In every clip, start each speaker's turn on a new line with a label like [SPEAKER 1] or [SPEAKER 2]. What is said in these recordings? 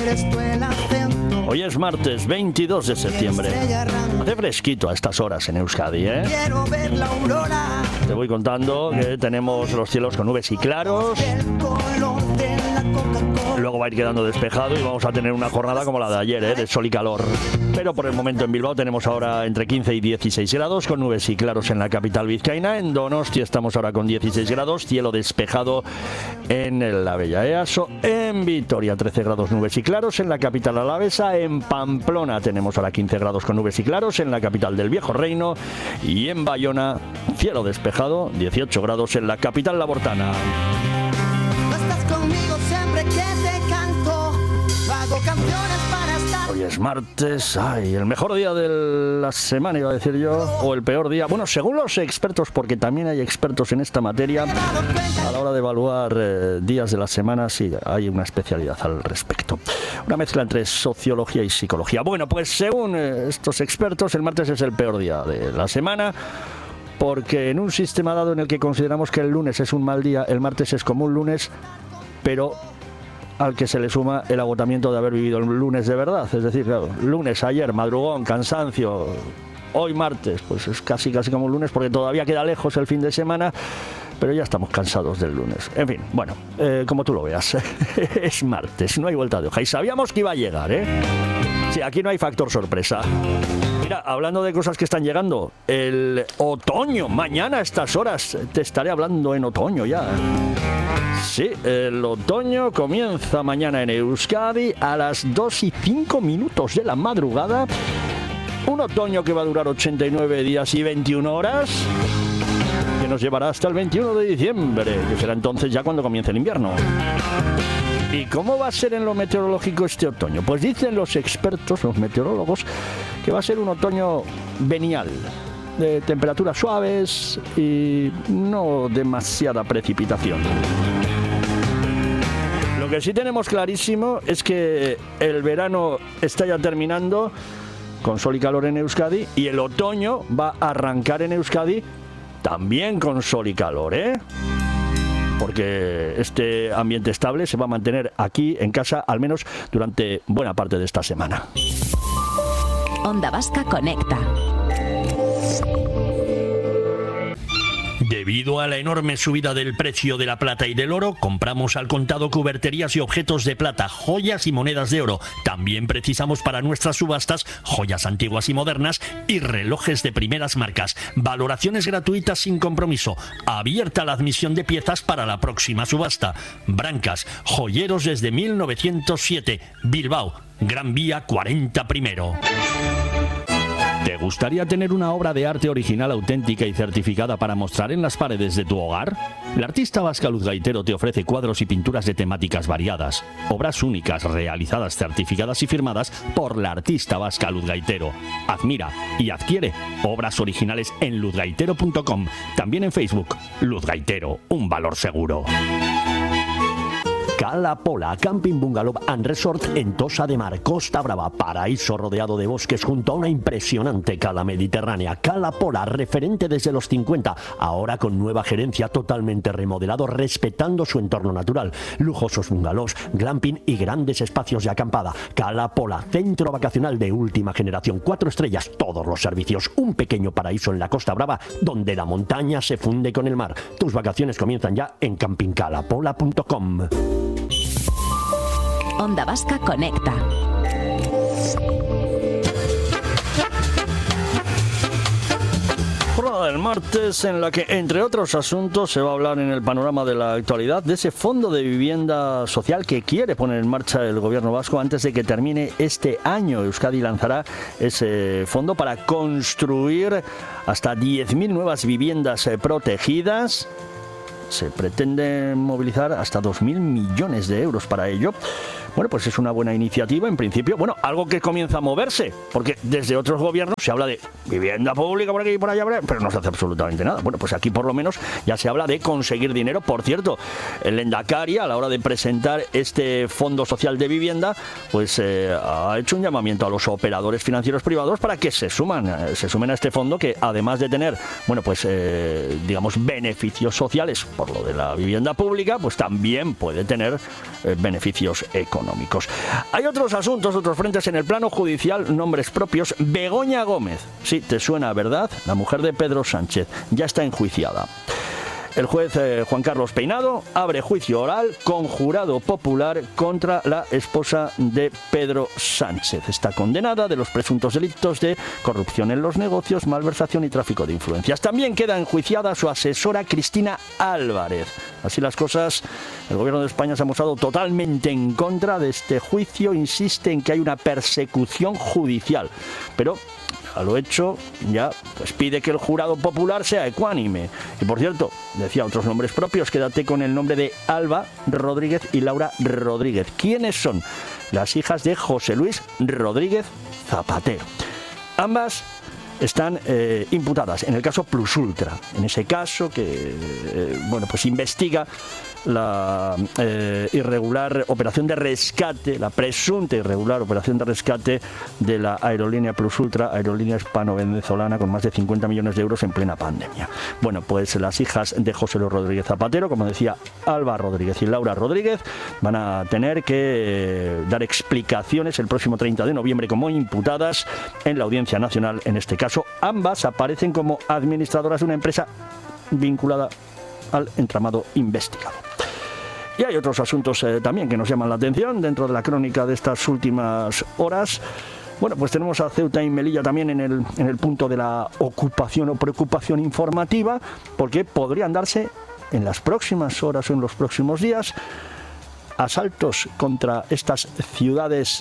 [SPEAKER 1] eres tú el acento.
[SPEAKER 2] Hoy es martes 22 de septiembre. Hace fresquito a estas horas en Euskadi, ¿eh?
[SPEAKER 1] Quiero ver la aurora.
[SPEAKER 2] Te voy contando que tenemos los cielos con nubes y claros.
[SPEAKER 1] El color de la Coca-Cola.
[SPEAKER 2] Luego va a ir quedando despejado y vamos a tener una jornada como la de ayer, ¿eh? De sol y calor. Pero por el momento en Bilbao tenemos ahora entre 15 y 16 grados, con nubes y claros en la capital vizcaína. En Donostia estamos ahora con 16 grados, cielo despejado en la Bella Easo. En Vitoria 13 grados, nubes y claros en la capital alavesa. En Pamplona tenemos ahora 15 grados con nubes y claros en la capital del Viejo Reino. Y en Bayona, cielo despejado, 18 grados en la capital labortana.
[SPEAKER 1] No estás conmigo siempre que te canto. Hago canciones para estar.
[SPEAKER 2] Hoy es martes, el mejor día de la semana, iba a decir yo, o el peor día. Bueno, según los expertos, porque también hay expertos en esta materia, a la hora de evaluar días de la semana, sí, hay una especialidad al respecto. Una mezcla entre sociología y psicología. Bueno, pues según estos expertos, el martes es el peor día de la semana, porque en un sistema dado en el que consideramos que el lunes es un mal día, el martes es como un lunes, pero al que se le suma el agotamiento de haber vivido el lunes de verdad. Es decir, claro, lunes, ayer, madrugón, cansancio, hoy martes, pues es casi como un lunes, porque todavía queda lejos el fin de semana, pero ya estamos cansados del lunes. En fin, bueno, como tú lo veas, es martes, no hay vuelta de hoja. Y sabíamos que iba a llegar, ¿eh? Sí, aquí no hay factor sorpresa. Mira, hablando de cosas que están llegando, el otoño, mañana a estas horas te estaré hablando en otoño ya. Sí, el otoño comienza mañana en Euskadi a las 2:05 de la madrugada. Un otoño que va a durar 89 días y 21 horas, que nos llevará hasta el 21 de diciembre, que será entonces ya cuando comience el invierno. ¿Y cómo va a ser en lo meteorológico este otoño? Pues dicen los expertos, los meteorólogos, que va a ser un otoño venial, de temperaturas suaves y no demasiada precipitación. Lo que sí tenemos clarísimo es que el verano está ya terminando, con sol y calor en Euskadi, y el otoño va a arrancar en Euskadi también con sol y calor, ¿eh? Porque este ambiente estable se va a mantener aquí en casa, al menos durante buena parte de esta semana.
[SPEAKER 3] Onda Vasca Conecta.
[SPEAKER 4] Debido a la enorme subida del precio de la plata y del oro, compramos al contado cuberterías y objetos de plata, joyas y monedas de oro. También precisamos para nuestras subastas joyas antiguas y modernas y relojes de primeras marcas. Valoraciones gratuitas sin compromiso. Abierta la admisión de piezas para la próxima subasta. Brancas, joyeros desde 1907. Bilbao, Gran Vía 40 primero. ¿Te gustaría tener una obra de arte original, auténtica y certificada para mostrar en las paredes de tu hogar? La artista vasca Luz Gaitero te ofrece cuadros y pinturas de temáticas variadas, obras únicas, realizadas, certificadas y firmadas por la artista vasca Luz Gaitero. Admira y adquiere obras originales en luzgaitero.com, también en Facebook. Luz Gaitero, un valor seguro. Cala Pola, Camping Bungalow and Resort en Tossa de Mar, Costa Brava, paraíso rodeado de bosques junto a una impresionante cala mediterránea. Cala Pola, referente desde los 50, ahora con nueva gerencia, totalmente remodelado, respetando su entorno natural. Lujosos bungalows, glamping y grandes espacios de acampada. Cala Pola, centro vacacional de última generación, 4 estrellas, todos los servicios. Un pequeño paraíso en la Costa Brava, donde la montaña se funde con el mar. Tus vacaciones comienzan ya en campingcalapola.com.
[SPEAKER 3] Onda Vasca Conecta.
[SPEAKER 2] Jornada del martes en la que, entre otros asuntos, se va a hablar en el panorama de la actualidad de ese fondo de vivienda social que quiere poner en marcha el gobierno vasco antes de que termine este año. Euskadi lanzará ese fondo para construir hasta 10.000 nuevas viviendas protegidas. Se pretende movilizar hasta 2.000 millones de euros para ello. Bueno, pues es una buena iniciativa, en principio. Bueno, algo que comienza a moverse, porque desde otros gobiernos se habla de vivienda pública por aquí y por allá, pero no se hace absolutamente nada. Bueno, pues aquí por lo menos ya se habla de conseguir dinero. Por cierto, el Lehendakari, a la hora de presentar este Fondo Social de Vivienda, pues ha hecho un llamamiento a los operadores financieros privados para que se sumen a este fondo, que además de tener, bueno, pues digamos, beneficios sociales por lo de la vivienda pública, pues también puede tener beneficios económicos. autonómicos. Hay otros asuntos, otros frentes en el plano judicial, nombres propios. Begoña Gómez, sí, te suena, ¿verdad? La mujer de Pedro Sánchez, ya está enjuiciada. El juez Juan Carlos Peinado abre juicio oral con jurado popular contra la esposa de Pedro Sánchez. Está condenada de los presuntos delitos de corrupción en los negocios, malversación y tráfico de influencias. También queda enjuiciada su asesora Cristina Álvarez. Así las cosas, el gobierno de España se ha mostrado totalmente en contra de este juicio. Insiste en que hay una persecución judicial. Pero a lo hecho, ya pues pide que el jurado popular sea ecuánime. Y por cierto, decía otros nombres propios, quédate con el nombre de Alba Rodríguez y Laura Rodríguez. ¿Quiénes son? Las hijas de José Luis Rodríguez Zapatero. Ambas están imputadas en el caso Plus Ultra, en ese caso que pues investiga la irregular operación de rescate, la presunta irregular operación de rescate de la aerolínea Plus Ultra, aerolínea hispano-venezolana, con más de 50 millones de euros en plena pandemia. Bueno, pues las hijas de José Luis Rodríguez Zapatero, como decía, Alba Rodríguez y Laura Rodríguez, van a tener que dar explicaciones el próximo 30 de noviembre como imputadas en la Audiencia Nacional. En este caso, ambas aparecen como administradoras de una empresa vinculada al entramado investigado. Y hay otros asuntos también que nos llaman la atención dentro de la crónica de estas últimas horas. Bueno, pues tenemos a Ceuta y Melilla también en el punto de la ocupación o preocupación informativa, porque podrían darse en las próximas horas o en los próximos días asaltos contra estas ciudades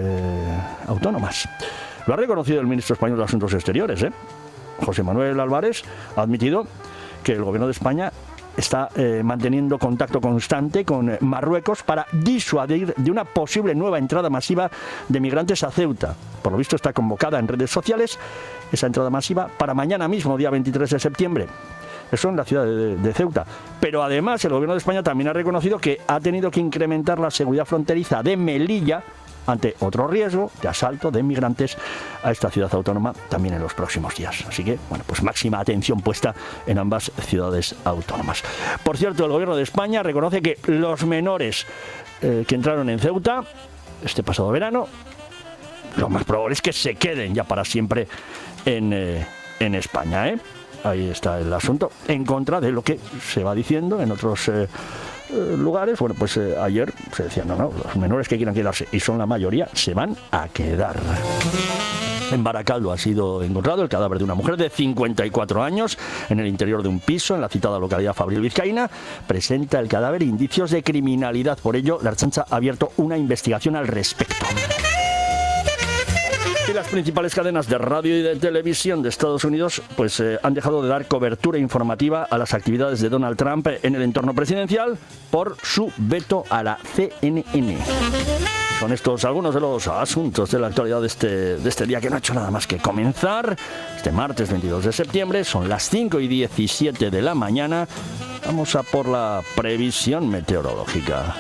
[SPEAKER 2] autónomas. Lo ha reconocido el ministro español de Asuntos Exteriores, José Manuel Álvarez, ha admitido que el gobierno de España está manteniendo contacto constante con Marruecos para disuadir de una posible nueva entrada masiva de migrantes a Ceuta. Por lo visto está convocada en redes sociales esa entrada masiva para mañana mismo, día 23 de septiembre. Eso en la ciudad de Ceuta. Pero además el gobierno de España también ha reconocido que ha tenido que incrementar la seguridad fronteriza de Melilla ante otro riesgo de asalto de inmigrantes a esta ciudad autónoma también en los próximos días. Así que, bueno, pues máxima atención puesta en ambas ciudades autónomas. Por cierto, el gobierno de España reconoce que los menores que entraron en Ceuta este pasado verano, lo más probable es que se queden ya para siempre en España, Ahí está el asunto, en contra de lo que se va diciendo en otros lugares. Bueno, pues ayer se decía, no, los menores que quieran quedarse, y son la mayoría, se van a quedar. En Baracaldo ha sido encontrado el cadáver de una mujer de 54 años en el interior de un piso en la citada localidad fabril vizcaína. Presenta el cadáver indicios de criminalidad. Por ello, la Ertzaintza ha abierto una investigación al respecto. Y las principales cadenas de radio y de televisión de Estados Unidos pues han dejado de dar cobertura informativa a las actividades de Donald Trump en el entorno presidencial por su veto a la CNN. Son estos algunos de los asuntos de la actualidad de este día que no ha hecho nada más que comenzar. Este martes 22 de septiembre, son las 5:17 de la mañana. Vamos a por la previsión meteorológica.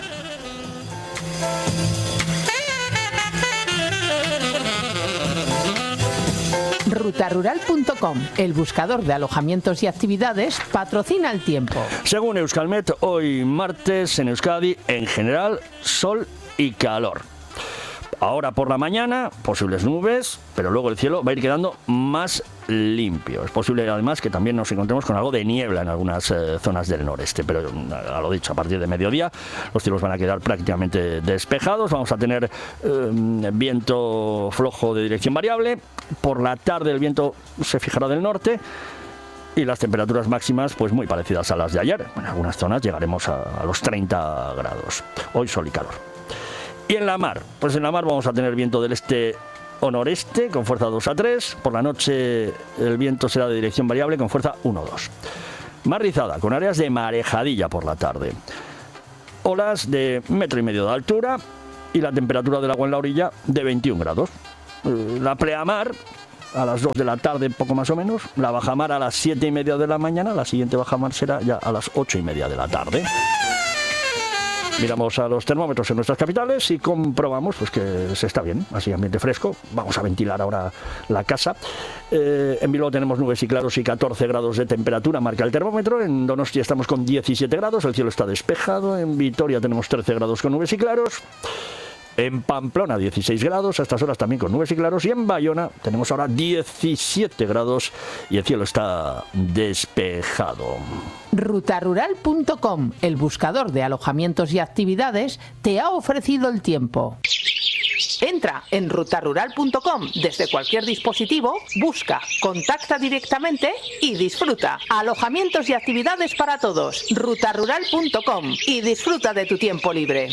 [SPEAKER 5] Rutarural.com, el buscador de alojamientos y actividades, patrocina el tiempo.
[SPEAKER 2] Según Euskalmet, hoy martes en Euskadi, en general, sol y calor. Ahora por la mañana, posibles nubes, pero luego el cielo va a ir quedando más limpio. Es posible además que también nos encontremos con algo de niebla en algunas zonas del noreste, pero a lo dicho, a partir de mediodía los cielos van a quedar prácticamente despejados. Vamos a tener viento flojo de dirección variable. Por la tarde el viento se fijará del norte y las temperaturas máximas pues muy parecidas a las de ayer. En algunas zonas llegaremos a los 30 grados. Hoy sol y calor. Y en la mar, pues en la mar vamos a tener viento del este o noreste con fuerza 2 a 3. Por la noche el viento será de dirección variable con fuerza 1 a 2. Mar rizada, con áreas de marejadilla por la tarde. Olas de 1,5 metros de altura y la temperatura del agua en la orilla de 21 grados. La pleamar a las 2 de la tarde, poco más o menos. La bajamar a las 7:30 de la mañana. La siguiente bajamar será ya a las 8:30 de la tarde. Miramos a los termómetros en nuestras capitales y comprobamos pues que se está bien, así ambiente fresco. Vamos a ventilar ahora la casa. En Bilbao tenemos nubes y claros y 14 grados de temperatura, marca el termómetro. En Donostia estamos con 17 grados, el cielo está despejado. En Vitoria tenemos 13 grados con nubes y claros. En Pamplona 16 grados, a estas horas también con nubes y claros, y en Bayona tenemos ahora 17 grados y el cielo está despejado.
[SPEAKER 5] Rutarural.com, el buscador de alojamientos y actividades, te ha ofrecido el tiempo. Entra en rutarural.com desde cualquier dispositivo, busca, contacta directamente y disfruta. Alojamientos y actividades para todos. Rutarural.com y disfruta de tu tiempo libre.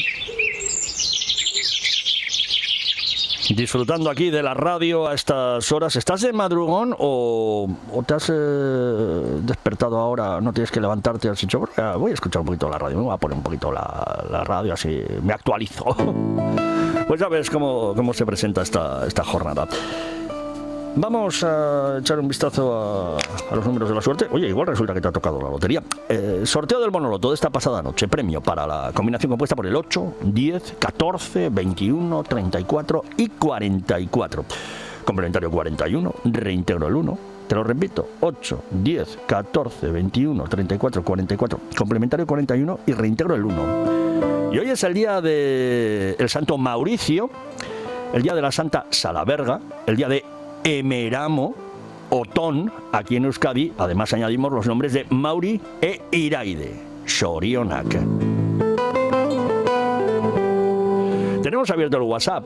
[SPEAKER 2] Disfrutando aquí de la radio a estas horas. ¿Estás de madrugón o te has despertado ahora? No tienes que levantarte, has dicho, voy a escuchar un poquito la radio, me voy a poner un poquito la radio, así me actualizo. Pues ya ves cómo se presenta esta jornada. Vamos a echar un vistazo a los números de la suerte. Oye, igual resulta que te ha tocado la lotería. Sorteo del Bonoloto de esta pasada noche. Premio para la combinación compuesta por el 8, 10, 14, 21, 34 y 44. Complementario 41, reintegro el 1. Te lo repito, 8, 10, 14, 21, 34, 44. Complementario 41 y reintegro el 1. Y hoy es el día del Santo Mauricio, el día de la Santa Salaberga, el día de Emeramo, Otón, aquí en Euskadi. Además añadimos los nombres de Mauri e Iraide, Sorionak. Tenemos abierto el WhatsApp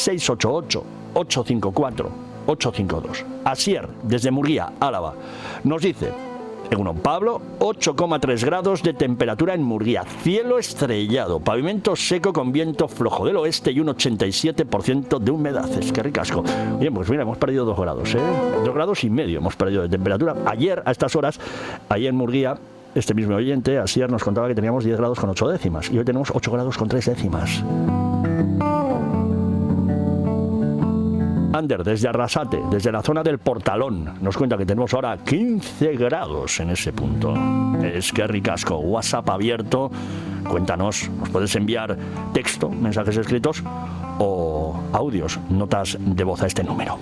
[SPEAKER 2] 688-854-852. Asier, desde Murguía, Álava, nos dice: Egunon Pablo, 8,3 grados de temperatura en Murguía, cielo estrellado, pavimento seco con viento flojo del oeste y un 87% de humedad. Es que ricasco. Oye, pues mira, hemos perdido 2 grados, 2 grados y medio hemos perdido de temperatura. Ayer, a estas horas, ahí en Murguía, este mismo oyente, Asier, nos contaba que teníamos 10 grados con 8 décimas y hoy tenemos 8 grados con 3 décimas. Ander, desde Arrasate, desde la zona del Portalón, nos cuenta que tenemos ahora 15 grados en ese punto. Es que ricasco. WhatsApp abierto. Cuéntanos, nos puedes enviar texto, mensajes escritos o audios, notas de voz a este número.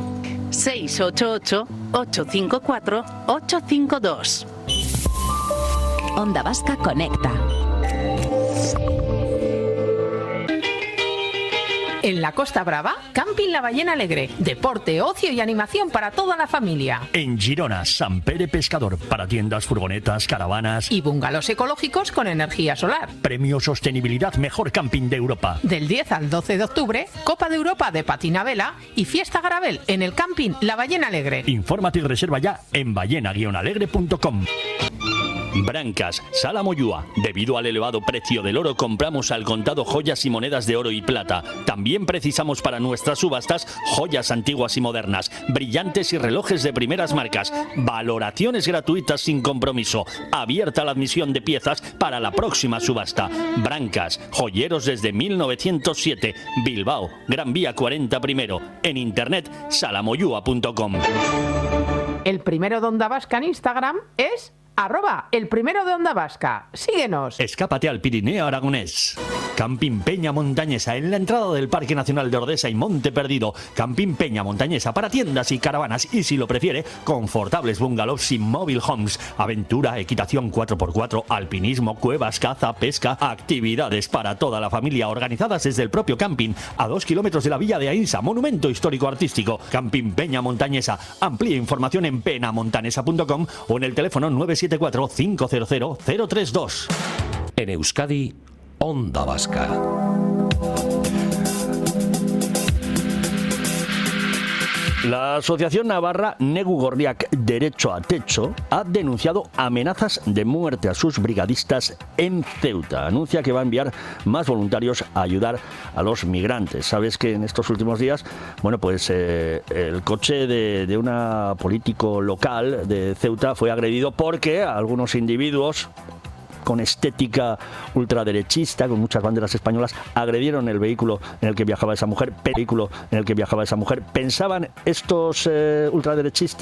[SPEAKER 3] 688-854-852. Onda Vasca Conecta.
[SPEAKER 5] En la Costa Brava, Camping La Ballena Alegre. Deporte, ocio y animación para toda la familia.
[SPEAKER 4] En Girona, Sant Pere Pescador, para tiendas, furgonetas, caravanas
[SPEAKER 5] Y bungalows ecológicos con energía solar.
[SPEAKER 4] Premio Sostenibilidad Mejor Camping de Europa.
[SPEAKER 5] Del 10 al 12 de octubre, Copa de Europa de patina vela y Fiesta Garabel en el Camping La Ballena Alegre.
[SPEAKER 4] Infórmate y reserva ya en ballena-alegre.com. Brancas, Sala Moyúa. Debido al elevado precio del oro, compramos al contado joyas y monedas de oro y plata. También precisamos para nuestras subastas joyas antiguas y modernas, brillantes y relojes de primeras marcas. Valoraciones gratuitas sin compromiso. Abierta la admisión de piezas para la próxima subasta. Brancas, joyeros desde 1907. Bilbao, Gran Vía 40 primero. En internet, salamoyúa.com.
[SPEAKER 5] El primero de Onda Vasca en Instagram es @elprimerodeondavasca. Síguenos.
[SPEAKER 4] Escápate al Pirineo aragonés. Camping Peña Montañesa, en la entrada del Parque Nacional de Ordesa y Monte Perdido. Camping Peña Montañesa para tiendas y caravanas y, si lo prefiere, confortables bungalows y mobile homes. Aventura, equitación 4x4, alpinismo, cuevas, caza, pesca, actividades para toda la familia organizadas desde el propio camping, a 2 kilómetros de la Villa de Ainsa, monumento histórico artístico. Camping Peña Montañesa. Amplía información en penamontanesa.com o en el teléfono 974-500-032.
[SPEAKER 6] En Euskadi, Onda Vasca.
[SPEAKER 2] La Asociación Navarra Negu Gorriak Derecho a Techo ha denunciado amenazas de muerte a sus brigadistas en Ceuta. Anuncia que va a enviar más voluntarios a ayudar a los migrantes. Sabes que en estos últimos días, el coche de una político local de Ceuta fue agredido porque algunos individuos con estética ultraderechista, con muchas banderas españolas, agredieron el vehículo en el que viajaba esa mujer. Pensaban estos ultraderechistas